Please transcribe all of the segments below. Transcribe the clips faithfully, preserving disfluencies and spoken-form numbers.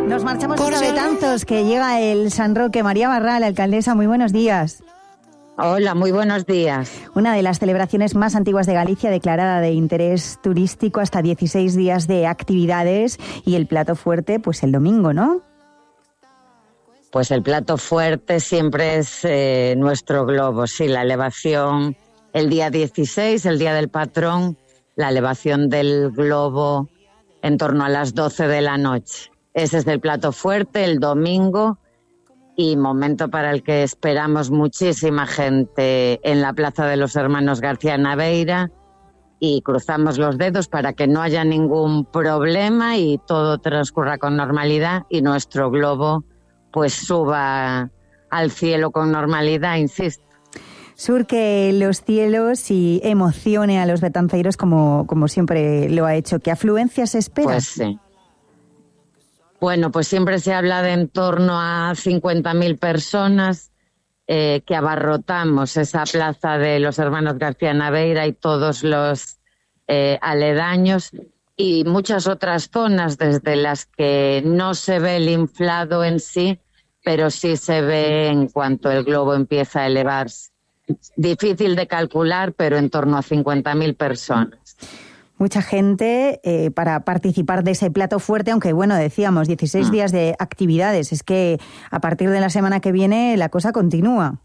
Nos marchamos hasta Betanzos, que llega el San Roque. María Barral, alcaldesa, muy buenos días. Hola, muy buenos días. Una de las celebraciones más antiguas de Galicia, declarada de interés turístico, hasta dieciséis días de actividades, y el plato fuerte, pues el domingo, ¿no? Pues el plato fuerte siempre es eh, nuestro globo, sí, la elevación el día dieciséis, el día del patrón, la elevación del globo en torno a las doce de la noche. Ese es el plato fuerte, el domingo, y momento para el que esperamos muchísima gente en la Plaza de los Hermanos García Naveira, y cruzamos los dedos para que no haya ningún problema y todo transcurra con normalidad y nuestro globo pues suba al cielo con normalidad, insisto. Surque los cielos y emocione a los betanceiros como, como siempre lo ha hecho. ¿Qué afluencia se espera? Pues sí. Bueno, pues siempre se habla de en torno a cincuenta mil personas eh, que abarrotamos esa plaza de los Hermanos García Naveira y todos los eh, aledaños y muchas otras zonas desde las que no se ve el inflado en sí, pero sí se ve en cuanto el globo empieza a elevarse. Difícil de calcular, pero en torno a cincuenta mil personas. Mucha gente eh, para participar de ese plato fuerte, aunque bueno, decíamos, dieciséis mm. días de actividades. Es que a partir de la semana que viene la cosa continúa.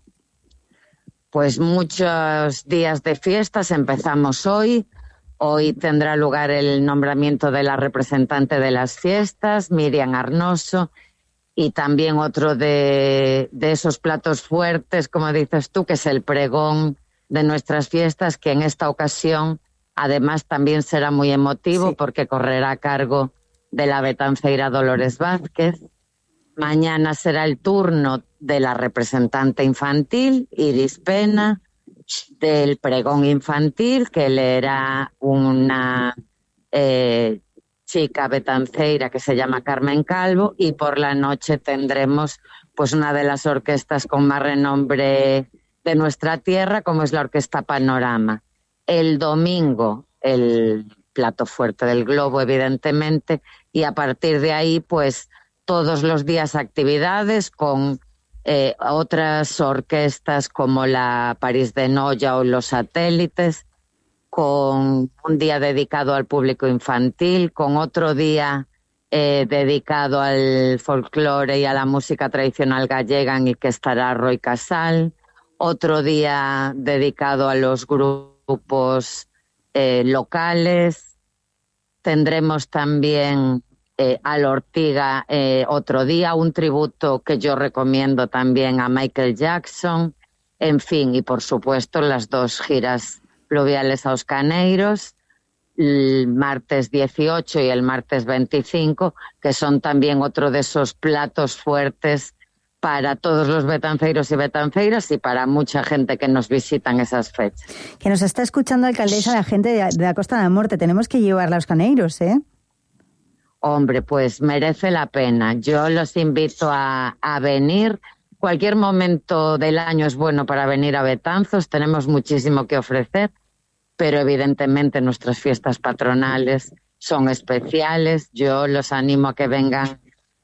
Pues muchos días de fiestas, empezamos hoy. Hoy tendrá lugar el nombramiento de la representante de las fiestas, Miriam Arnoso, y también otro de, de esos platos fuertes, como dices tú, que es el pregón de nuestras fiestas, que en esta ocasión además también será muy emotivo, sí, porque correrá a cargo de la betanceira Dolores Vázquez. Mañana será el turno de la representante infantil, Iris Pena, del pregón infantil, que leerá una eh, chica betanceira que se llama Carmen Calvo, y por la noche tendremos pues una de las orquestas con más renombre de nuestra tierra, como es la Orquesta Panorama. El domingo, el plato fuerte del globo, evidentemente, y a partir de ahí, pues, todos los días actividades con eh, otras orquestas como la París de Noya o los Satélites, con un día dedicado al público infantil, con otro día eh, dedicado al folclore y a la música tradicional gallega, en el que estará Roy Casal, otro día dedicado a los grupos grupos eh, locales. Tendremos también eh, al Ortiga eh, otro día, un tributo que yo recomiendo también a Michael Jackson, en fin, y por supuesto las dos giras pluviales a Os Caneiros, el martes dieciocho y el martes veinticinco, que son también otro de esos platos fuertes para todos los betanceiros y betanceiras y para mucha gente que nos visitan esas fechas. Que nos está escuchando, alcaldesa, la gente de, de la Costa da Morte. Tenemos que llevarla a Os Caneiros, ¿eh? Hombre, pues merece la pena. Yo los invito a, a venir. Cualquier momento del año es bueno para venir a Betanzos. Tenemos muchísimo que ofrecer, pero evidentemente nuestras fiestas patronales son especiales. Yo los animo a que vengan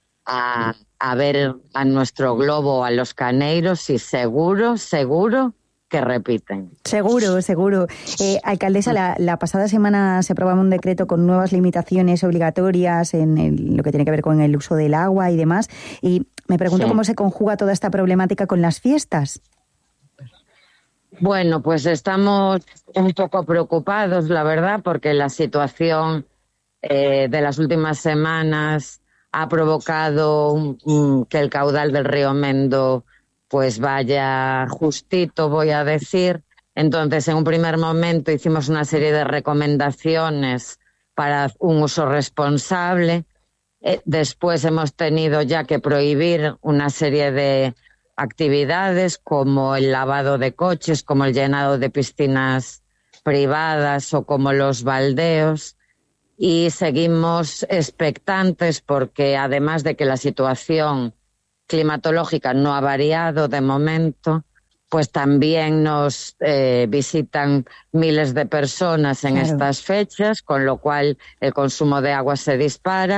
a, a ver a nuestro globo, a los Caneiros, y seguro, seguro que repiten. Seguro, seguro. Eh, alcaldesa, la, la pasada semana se aprobaba un decreto con nuevas limitaciones obligatorias en el, lo que tiene que ver con el uso del agua y demás, y me pregunto sí. cómo se conjuga toda esta problemática con las fiestas. Bueno, pues estamos un poco preocupados, la verdad, porque la situación eh, de las últimas semanas ha provocado un, un, que el caudal del río Mendo pues vaya justito, voy a decir. Entonces, en un primer momento hicimos una serie de recomendaciones para un uso responsable. Eh, después hemos tenido ya que prohibir una serie de actividades como el lavado de coches, como el llenado de piscinas privadas o como los baldeos. Y seguimos expectantes porque, además de que la situación climatológica no ha variado de momento, pues también nos eh, visitan miles de personas en claro. estas fechas, con lo cual el consumo de agua se dispara.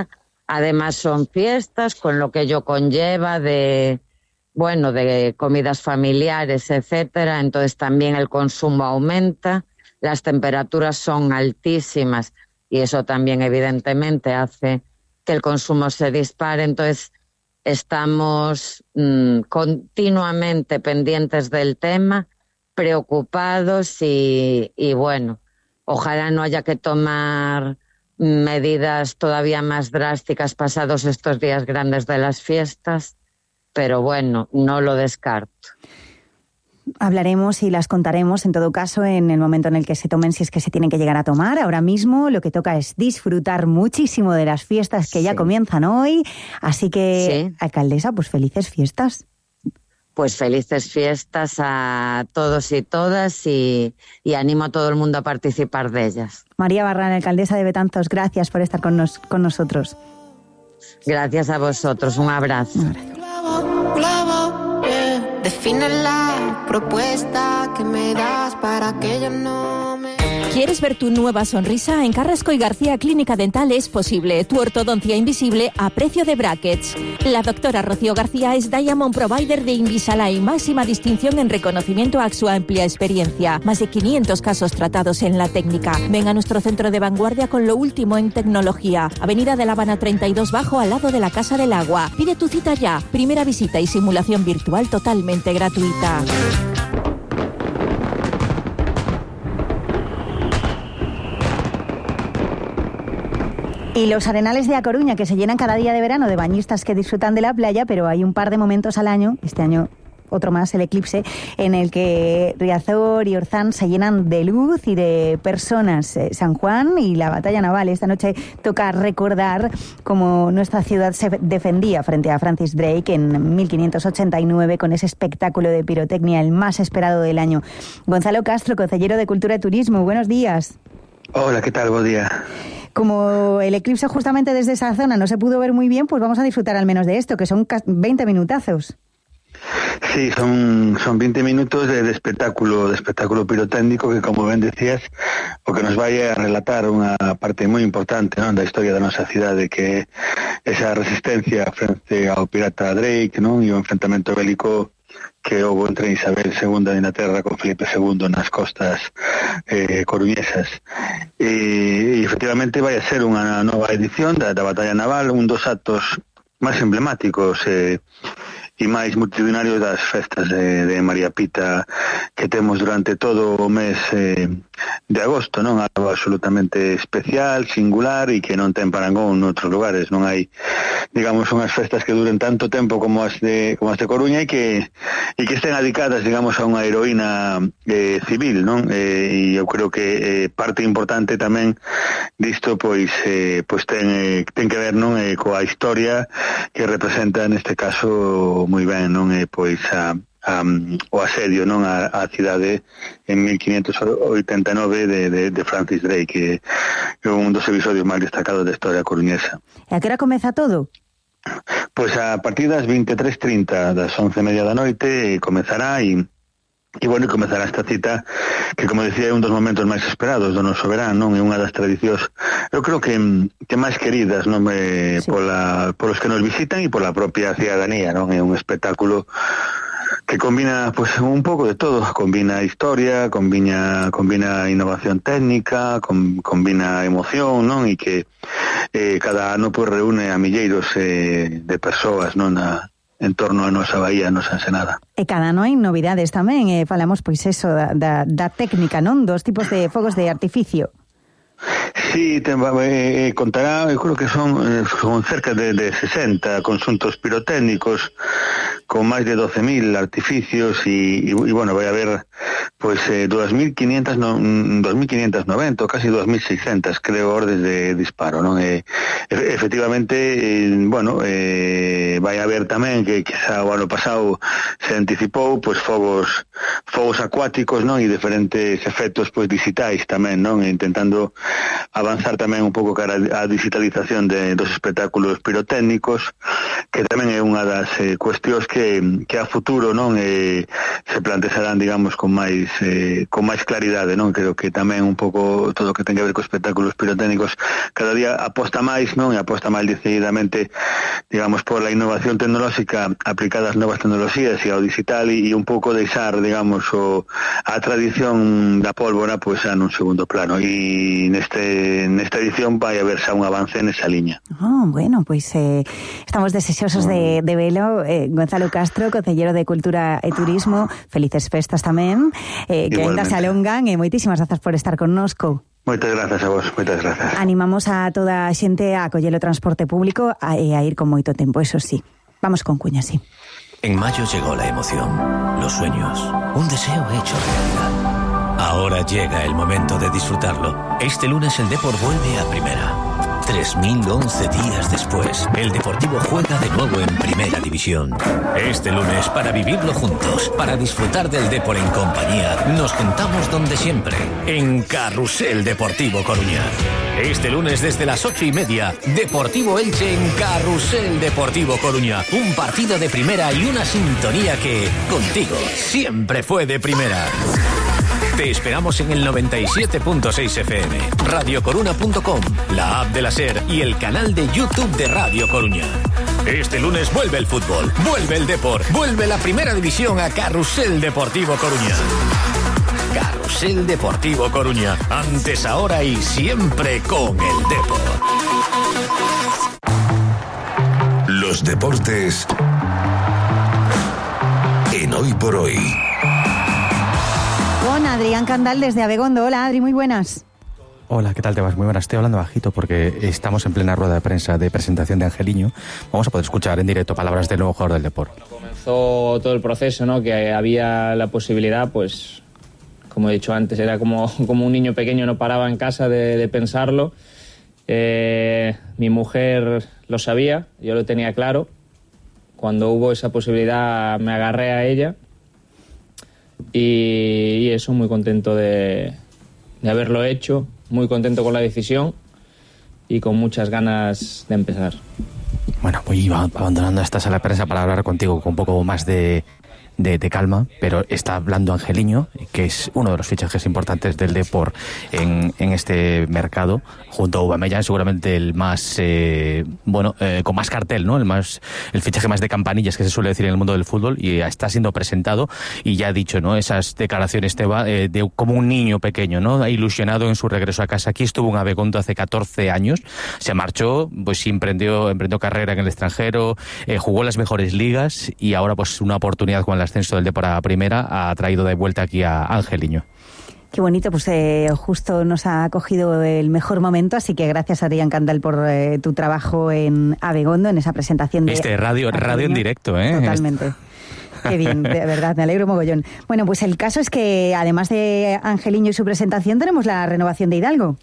Además son fiestas, con lo que ello conlleva de, bueno, de comidas familiares, etcétera. Entonces también el consumo aumenta, las temperaturas son altísimas y eso también evidentemente hace que el consumo se dispare. Entonces estamos mmm, continuamente pendientes del tema, preocupados y, y bueno, ojalá no haya que tomar medidas todavía más drásticas pasados estos días grandes de las fiestas, pero bueno, no lo descarto. Hablaremos y las contaremos en todo caso en el momento en el que se tomen, si es que se tienen que llegar a tomar. Ahora mismo lo que toca es disfrutar muchísimo de las fiestas que sí. ya comienzan hoy, así que, sí. alcaldesa, pues felices fiestas. Pues felices fiestas a todos y todas y, y animo a todo el mundo a participar de ellas. María Barrán, alcaldesa de Betanzos, gracias por estar con, nos, con nosotros. Gracias a vosotros, un abrazo. Un abrazo. Clavo, clavo, yeah. Define la propuesta que me das para que yo no me... ¿Quieres ver tu nueva sonrisa? En Carrasco y García Clínica Dental es posible. Tu ortodoncia invisible a precio de brackets. La doctora Rocío García es Diamond Provider de Invisalign, máxima distinción en reconocimiento a su amplia experiencia. Más de quinientos casos tratados en la técnica. Ven a nuestro centro de vanguardia con lo último en tecnología. Avenida de La Habana treinta y dos Bajo, al lado de la Casa del Agua. Pide tu cita ya. Primera visita y simulación virtual totalmente gratuita. Y los arenales de A Coruña, que se llenan cada día de verano de bañistas que disfrutan de la playa, pero hay un par de momentos al año, este año otro más, el eclipse, en el que Riazor y Orzán se llenan de luz y de personas. San Juan y la batalla naval. Esta noche toca recordar cómo nuestra ciudad se defendía frente a Francis Drake en mil quinientos ochenta y nueve con ese espectáculo de pirotecnia, el más esperado del año. Gonzalo Castro, consejero de Cultura y Turismo, buenos días. Hola, ¿qué tal? Buen día. Como el eclipse justamente desde esa zona no se pudo ver muy bien, pues vamos a disfrutar al menos de esto, que son veinte minutazos. Sí, son son veinte minutos de, de espectáculo, de espectáculo pirotécnico que, como ben decías, o que nos vai a relatar unha parte moi importante, non, da historia da nosa cidade, que esa resistencia frente ao pirata Drake, non, e o enfrentamento bélico que houve entre Isabel segunda de Inglaterra con Felipe segundo nas costas eh, coruñesas. E, e efectivamente vai a ser unha nova edición da, da Batalla Naval, un dos actos máis emblemáticos eh, e máis multitudinarios das festas de, de María Pita que temos durante todo o mes eh, de agosto, non? Algo absolutamente especial, singular e que non ten parangón noutros lugares. Non hai, digamos, unhas festas que duren tanto tempo como as de como as de Coruña e que e que estén dedicadas, digamos, a unha heroína eh, civil, non? Eh, e eu creo que eh, parte importante tamén disto pois eh, pois ten eh, ten que ver, non, eh, coa historia que representa neste caso moi ben, non, eh, pois a Um, o asedio, non, a, a cidade en mil quinientos oitenta e nove de, de, de Francis Drake, que é un dos episodios máis destacados da historia coruñesa. E a que hora comeza todo? Pois a partir das vinte e tres trinta, das once e media da noite, comezará e E, bueno, comezará esta cita que, como decía, é un dos momentos máis esperados do noso verán, non? É unha das tradicións, eu creo que, que máis queridas, non? Eh, sí. pola, polos que nos visitan e pola propia cidadanía, non? É un espectáculo que combina, pues, un pouco de todo, combina historia, combina combina innovación técnica, com, combina emoción, non? E que eh, cada ano pues reúne a milleiros eh, de persoas, non? A, en torno a nosa bahía, a nosa ensenada. E cada ano hai novidades tamén, eh, falamos pois eso da, da, da técnica, non? Dos tipos de fogos de artificio. Sí, te, eh, contará, eu creo que son, eh, son cerca de, de sesenta conxuntos pirotécnicos con máis de doce mil artificios e, e, e bueno, vai haber pois eh, dos mil quinientas noventa, casi dos mil seiscentas, creo, ordes de disparo, non? Eh, efectivamente, eh, bueno, eh, vai haber tamén que quizá o ano pasado se anticipou, pois fogos fogos acuáticos, non? E diferentes efectos pois digitais tamén, non? E intentando avanzar tamén un pouco cara a digitalización de, dos espectáculos pirotécnicos, que tamén é unha das eh, cuestións que, que a futuro, non, eh, se plantexarán, digamos, con máis eh, con máis claridade, non? Creo que tamén un pouco todo o que ten que ver con espectáculos pirotécnicos cada día aposta máis, non? E aposta máis decididamente, digamos, por la innovación tecnolóxica aplicada ás novas tecnoloxías e ao digital, e, e un pouco deixar, digamos, o, a tradición da pólvora pois pues, nun segundo plano, e neste nesta edición vai haber xa un avance nesa liña. Oh, bueno, pois pues, eh, estamos deseosos de, de velo. eh, Gonzalo Castro, Concelleiro de Cultura e Turismo, felices festas tamén, eh, que ainda se alongan, e moitísimas grazas por estar connosco. Moitas grazas a vos, moitas grazas. Animamos a toda a xente a coller o transporte público e a, a ir con moito tempo, eso sí. Vamos con cuña, sí. En mayo llegó la emoción, los sueños, un deseo hecho realidad. Ahora llega el momento de disfrutarlo. Este lunes el Depor vuelve a Primera. tres mil once días después, el Deportivo juega de nuevo en Primera División. Este lunes, para vivirlo juntos, para disfrutar del Depor en compañía, nos juntamos donde siempre, en Carrusel Deportivo Coruña. Este lunes desde las ocho y media, Deportivo Elche en Carrusel Deportivo Coruña. Un partido de primera y una sintonía que, contigo, siempre fue de primera. Te esperamos en el noventa y siete punto seis F M, radio coruna punto com, la app de la SER y el canal de YouTube de Radio Coruña. Este lunes vuelve el fútbol, vuelve el Depor, vuelve la Primera División a Carrusel Deportivo Coruña. Carrusel Deportivo Coruña, antes, ahora y siempre con el Depor. Los deportes en Hoy por Hoy. Con Adrián Candal desde Abegondo. Hola, Adri, muy buenas. Hola, ¿qué tal te vas? Muy buenas. Estoy hablando bajito porque estamos en plena rueda de prensa de presentación de Angeliño. Vamos a poder escuchar en directo palabras del nuevo jugador del Depor. Cuando comenzó todo el proceso, ¿no? Que había la posibilidad, pues, como he dicho antes, era como, como un niño pequeño, no paraba en casa de, de pensarlo. Eh, mi mujer lo sabía, yo lo tenía claro. Cuando hubo esa posibilidad me agarré a ella. Y, y eso, muy contento de, de haberlo hecho, muy contento con la decisión y con muchas ganas de empezar. Bueno, voy abandonando esta sala de prensa para hablar contigo con un poco más de, de, de calma, pero está hablando Angeliño, que es uno de los fichajes importantes del Depor en, en este mercado, junto a Aubameyang, seguramente el más, eh, bueno, eh, con más cartel, ¿no? El más, el fichaje más de campanillas que se suele decir en el mundo del fútbol, y está siendo presentado y ya ha dicho, ¿no? Esas declaraciones, Teba, eh, de como un niño pequeño, ¿no? Ilusionado en su regreso a casa. Aquí estuvo en Abegondo hace catorce años, se marchó, pues sí emprendió, emprendió carrera en el extranjero, eh, jugó en las mejores ligas y ahora pues una oportunidad con el ascenso del Depor a Primera ha traído de vuelta aquí a Angeliño. Qué bonito, pues eh, justo nos ha cogido el mejor momento, así que gracias a Adrián Candal por eh, tu trabajo en Abegondo, en esa presentación de... Este radio, radio en directo, ¿eh? Totalmente. Qué bien, de verdad, me alegro mogollón. Bueno, pues el caso es que además de Angeliño y su presentación, tenemos la renovación de Hidalgo.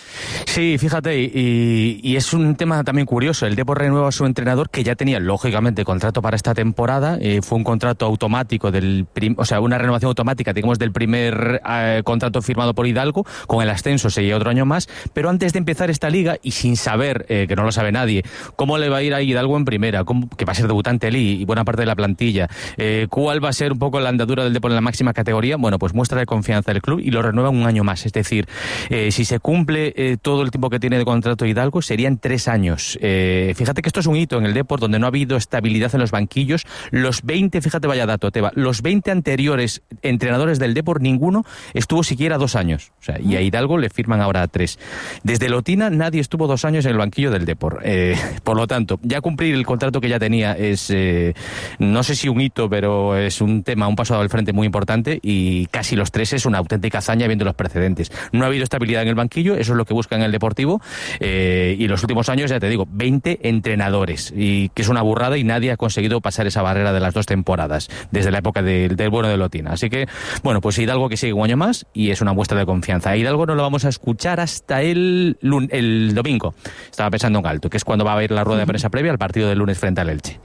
Sí, fíjate, y, y es un tema también curioso. El Depor renueva a su entrenador, que ya tenía lógicamente contrato para esta temporada. Eh, fue un contrato automático del, prim, o sea, una renovación automática, digamos, del primer eh, contrato firmado por Hidalgo. Con el ascenso seguía otro año más, pero antes de empezar esta liga y sin saber, eh, que no lo sabe nadie, cómo le va a ir a Hidalgo en Primera, cómo, que va a ser debutante él y, y buena parte de la plantilla, eh, cuál va a ser un poco la andadura del Depor en la máxima categoría. Bueno, pues muestra de confianza del club y lo renueva un año más. Es decir, eh, si se cumple eh, todo el tiempo que tiene de contrato Hidalgo, serían tres años. Eh, fíjate que esto es un hito en el Depor, donde no ha habido estabilidad en los banquillos. Los veinte, fíjate, vaya dato, Teba, los veinte anteriores entrenadores del Depor, ninguno estuvo siquiera dos años. O sea, y a Hidalgo le firman ahora tres. Desde Lotina nadie estuvo dos años en el banquillo del Depor. Eh, por lo tanto, ya cumplir el contrato que ya tenía es, eh, no sé si un hito, pero es un tema, un paso al frente muy importante, y casi los tres es una auténtica hazaña viendo los precedentes. No ha habido estabilidad en el banquillo, eso es lo que busca en el Deportivo, eh, y los últimos años, ya te digo, veinte entrenadores, y que es una burrada, y nadie ha conseguido pasar esa barrera de las dos temporadas desde la época del, del bueno de Lotina. Así que, bueno, pues Hidalgo que sigue un año más y es una muestra de confianza. A Hidalgo no lo vamos a escuchar hasta el, el domingo, estaba pensando en alto, que es cuando va a haber la rueda de prensa previa al partido del lunes frente al Elche.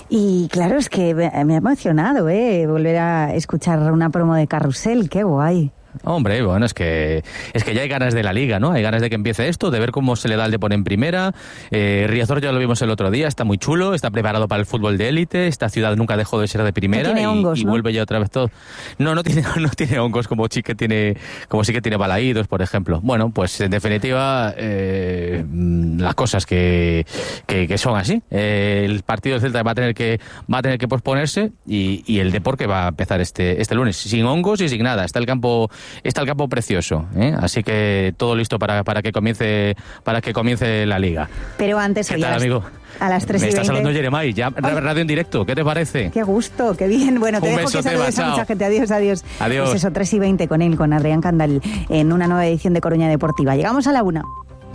Y claro, es que me ha emocionado, ¿eh? Volver a escuchar una promo de Carrusel, qué guay. Hombre, bueno, es que es que ya hay ganas de la Liga, ¿no? Hay ganas de que empiece esto, de ver cómo se le da el Depor en primera. Eh, Riazor ya lo vimos el otro día, está muy chulo, está preparado para el fútbol de élite. Esta ciudad nunca dejó de ser de primera tiene y, hongos, y ¿no? vuelve ya otra vez todo. No, no tiene, no tiene hongos como sí que tiene, como sí que tiene Balaídos, por ejemplo. Bueno, pues en definitiva, eh, las cosas que, que, que son así. Eh, el partido del Celta va a tener que va a tener que posponerse y, y el Depor que va a empezar este este lunes sin hongos y sin nada. Está el campo está el campo precioso, ¿eh? Así que todo listo para, para que comience para que comience la Liga. Pero antes, ¿Qué oye, tal, a las, amigo? a las tres y Me veinte. estás hablando Jeremai, ya Ay. radio en directo, ¿qué te parece? Qué gusto, qué bien. Bueno, te Un dejo beso, que saludes Teba, a mucha chao. gente. Adiós, adiós. Adiós. Pues eso, tres y veinte con él, con Adrián Candal, en una nueva edición de Coruña Deportiva. Llegamos a la una.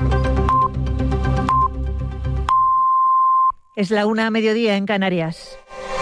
Es la una a mediodía en Canarias.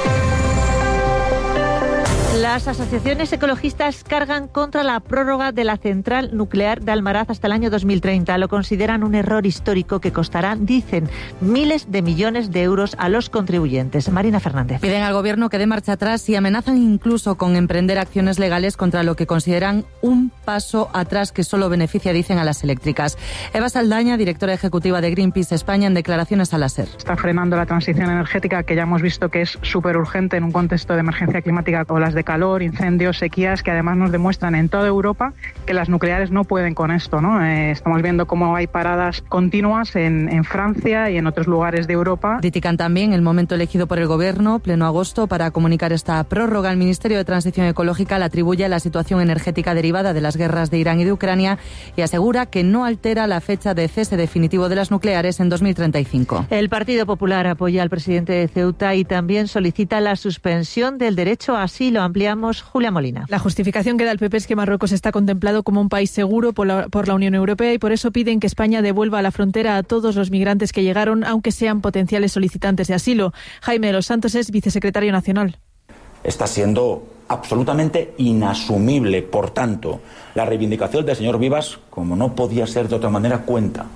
Las asociaciones ecologistas cargan contra la prórroga de la central nuclear de Almaraz hasta el año dos mil treinta. Lo consideran un error histórico que costará, dicen, miles de millones de euros a los contribuyentes. Marina Fernández. Piden al Gobierno que dé marcha atrás y amenazan incluso con emprender acciones legales contra lo que consideran un paso atrás que solo beneficia, dicen, a las eléctricas. Eva Saldaña, directora ejecutiva de Greenpeace España, en declaraciones a la SER. Está frenando la transición energética, que ya hemos visto que es súper urgente en un contexto de emergencia climática, olas de calor, incendios, sequías, que además nos demuestran en toda Europa que las nucleares no pueden con esto, ¿no? Eh, estamos viendo cómo hay paradas continuas en, en Francia y en otros lugares de Europa. Critican también el momento elegido por el Gobierno, pleno agosto, para comunicar esta prórroga. El Ministerio de Transición Ecológica le atribuye a la situación energética derivada de las guerras de Irán y de Ucrania y asegura que no altera la fecha de cese definitivo de las nucleares en dos mil treinta y cinco. El Partido Popular apoya al presidente de Ceuta y también solicita la suspensión del derecho a asilo. Ampliamos, Julia Molina. La justificación que da el P P es que Marruecos está contemplado como un país seguro por la, por la Unión Europea y por eso piden que España devuelva a la frontera a todos los migrantes que llegaron, aunque sean potenciales solicitantes de asilo. Jaime de los Santos es vicesecretario nacional. Está siendo absolutamente inasumible, por tanto, la reivindicación del señor Vivas, como no podía ser de otra manera, cuenta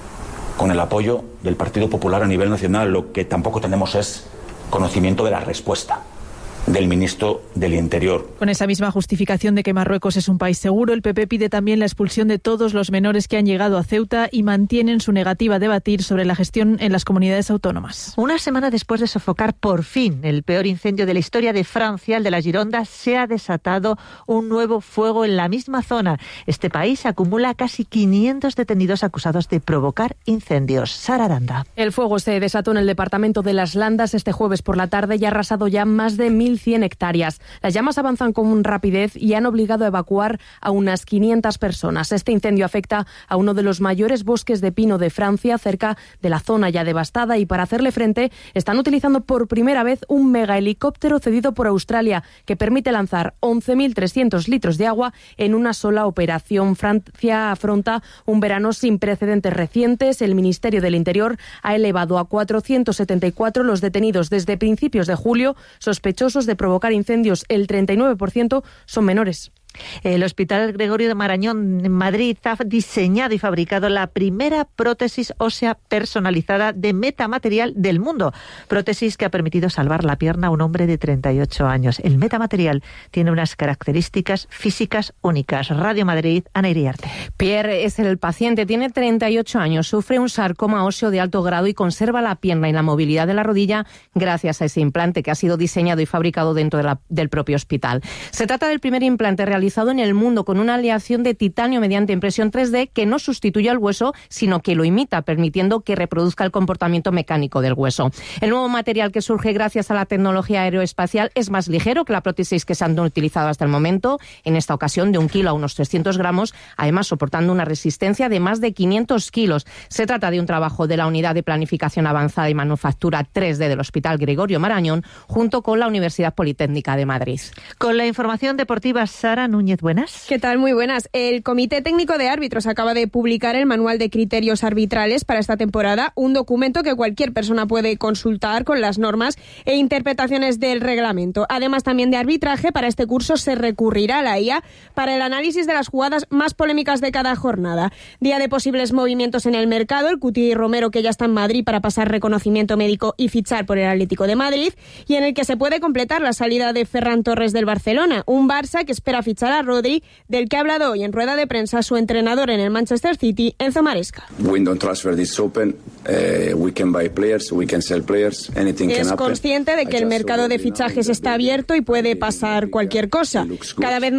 con el apoyo del Partido Popular a nivel nacional. Lo que tampoco tenemos es conocimiento de la respuesta del ministro del Interior. Con esa misma justificación de que Marruecos es un país seguro, el P P pide también la expulsión de todos los menores que han llegado a Ceuta y mantienen su negativa a debatir sobre la gestión en las comunidades autónomas. Una semana después de sofocar por fin el peor incendio de la historia de Francia, el de la Gironda, se ha desatado un nuevo fuego en la misma zona. Este país acumula casi quinientos detenidos acusados de provocar incendios. Sara Aranda. El fuego se desató en el departamento de Las Landas este jueves por la tarde y ha arrasado ya más de mil cien hectáreas. Las llamas avanzan con rapidez y han obligado a evacuar a unas quinientas personas. Este incendio afecta a uno de los mayores bosques de pino de Francia, cerca de la zona ya devastada, y para hacerle frente están utilizando por primera vez un mega helicóptero cedido por Australia que permite lanzar once mil trescientos litros de agua en una sola operación. Francia afronta un verano sin precedentes recientes. El Ministerio del Interior ha elevado a cuatrocientos setenta y cuatro los detenidos desde principios de julio, sospechosos de provocar incendios. El treinta y nueve por ciento son menores. El Hospital Gregorio de Marañón en Madrid ha diseñado y fabricado la primera prótesis ósea personalizada de metamaterial del mundo. Prótesis que ha permitido salvar la pierna a un hombre de treinta y ocho años. El metamaterial tiene unas características físicas únicas. Radio Madrid, Ana Iriarte. Pierre es el paciente, tiene treinta y ocho años, sufre un sarcoma óseo de alto grado y conserva la pierna y la movilidad de la rodilla gracias a ese implante que ha sido diseñado y fabricado dentro de la, del propio hospital. Se trata del primer implante realizado en el mundo con una aleación de titanio mediante impresión tres D que no sustituye al hueso, sino que lo imita, permitiendo que reproduzca el comportamiento mecánico del hueso. El nuevo material que surge gracias a la tecnología aeroespacial es más ligero que la prótesis que se han utilizado hasta el momento, en esta ocasión de un kilo a unos trescientos gramos, además soportando una resistencia de más de quinientos kilos. Se trata de un trabajo de la Unidad de Planificación Avanzada y Manufactura tres D del Hospital Gregorio Marañón, junto con la Universidad Politécnica de Madrid. Con la información deportiva, Sara Núñez, buenas. ¿Qué tal? Muy buenas. El Comité Técnico de Árbitros acaba de publicar el Manual de Criterios Arbitrales para esta temporada, un documento que cualquier persona puede consultar con las normas e interpretaciones del reglamento. Además, también de arbitraje, para este curso se recurrirá a la I A para el análisis de las jugadas más polémicas de cada jornada. Día de posibles movimientos en el mercado, el Cuti Romero, que ya está en Madrid para pasar reconocimiento médico y fichar por el Atlético de Madrid, y en el que se puede completar la salida de Ferran Torres del Barcelona, un Barça que espera fichar fichar a Rodri, del que ha hablado hoy en rueda de prensa su entrenador en el Manchester City, Enzo Maresca. Es consciente de que el mercado de fichajes está abierto y puede pasar cualquier cosa. Cada vez